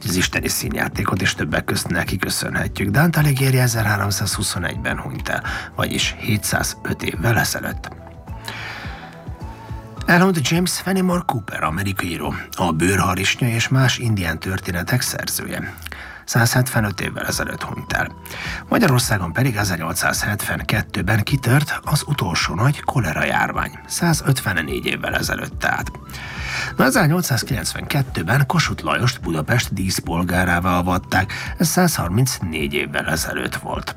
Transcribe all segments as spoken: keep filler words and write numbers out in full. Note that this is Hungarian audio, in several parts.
az isteni színjátékot is többek közt neki köszönhetjük. Dante Alighieri ezerháromszázhuszonegyben hunyt el, vagyis hétszázöt évvel ezelőtt. Elhunyt James Fenimore Cooper, amerikai író, a Bőrharisnya és más indián történetek szerzője. száz hetvenöt évvel ezelőtt hunyt el. Magyarországon pedig ezernyolcszázhetvenkettőben kitört az utolsó nagy kolera járvány, száz ötvennégy évvel ezelőtt tehát. Na, ezernyolcszázkilencvenkettőben Kossuth Lajost Budapest díszpolgárává avatták, ez száz harmincnégy évvel ezelőtt volt.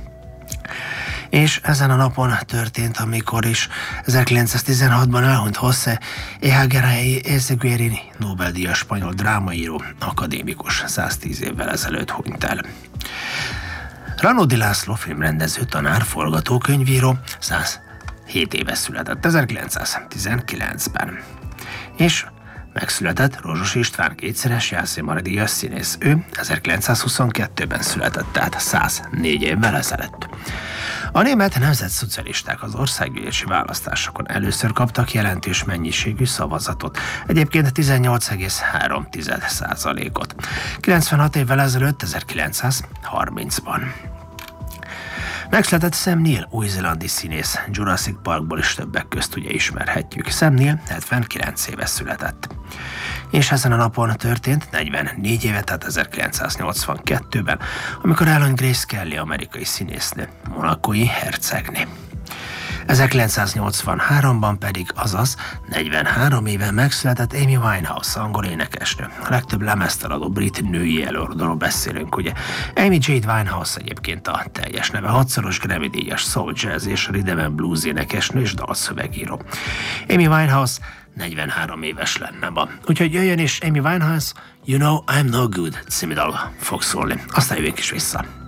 És ezen a napon történt, amikor is ezerkilencszáztizenhatban elhunyt José Echegaray Ezeguierini, Nobel-díjas spanyol drámaíró, akadémikus, száztíz évvel ezelőtt hunyt el. Ranódi László filmrendező, tanár, forgatókönyvíró, százhét éves született ezerkilencszáztizenkilencben. És megszületett Rozsos István, kétszeres Jászai-díjas színész. Ő ezerkilencszázhuszonkettőben született, tehát száznégy évvel ezelőtt. A német nemzetszocialisták az országgyűlési választásokon először kaptak jelentős mennyiségű szavazatot, egyébként tizennyolc egész három százalékot. kilencvenhat évvel ezelőtt, ezerkilencszázharmincban. Megszületett Sam Neill, új-zélandi színész, Jurassic Parkból is többek közt ugye ismerhetjük. Sam Neill hetvenkilenc éves született. És ezen a napon történt negyvennégy éve, tehát ezerkilencszáznyolcvankettőben, amikor elhunyt Grace Kelly, amerikai színésznő, monacói hercegné. ezerkilencszáznyolcvanháromban pedig, azaz negyvenhárom éve megszületett Amy Winehouse, angol énekesnő. A legtöbb lemezt eladó brit női előadóról beszélünk, ugye. Amy Jade Winehouse egyébként a teljes neve, hatszoros Grammy-díjas soul jazz és rhythm and blues énekesnő és dalszövegíró. Amy Winehouse negyvenhárom éves lenne ma. Úgyhogy jöjjön is Amy Winehouse, You Know I'm No Good című dal fog szólni. Aztán jövünk is vissza.